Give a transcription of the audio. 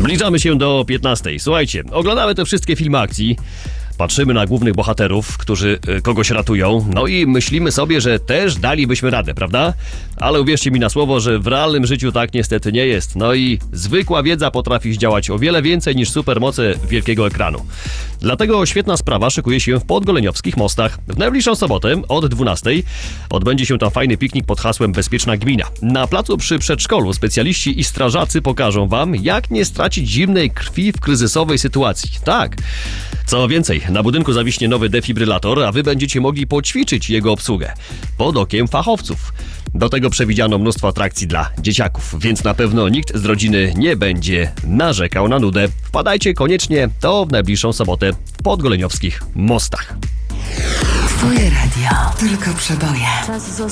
Zbliżamy się do 15. Słuchajcie, oglądamy te wszystkie filmy akcji. Patrzymy na głównych bohaterów, którzy kogoś ratują, no i myślimy sobie, że też dalibyśmy radę, prawda? Ale uwierzcie mi na słowo, że w realnym życiu tak niestety nie jest. No i zwykła wiedza potrafi zdziałać o wiele więcej niż supermoce wielkiego ekranu. Dlatego świetna sprawa szykuje się w podgoleniowskich mostach. W najbliższą sobotę od 12 odbędzie się tam fajny piknik pod hasłem Bezpieczna Gmina. Na placu przy przedszkolu specjaliści i strażacy pokażą wam, jak nie stracić zimnej krwi w kryzysowej sytuacji. Tak. Co więcej, na budynku zawiśnie nowy defibrylator, a wy będziecie mogli poćwiczyć jego obsługę pod okiem fachowców. Do tego przewidziano mnóstwo atrakcji dla dzieciaków, więc na pewno nikt z rodziny nie będzie narzekał na nudę. Wpadajcie koniecznie, to w najbliższą sobotę w podgoleniowskich mostach. Twoje radio, tylko przeboje.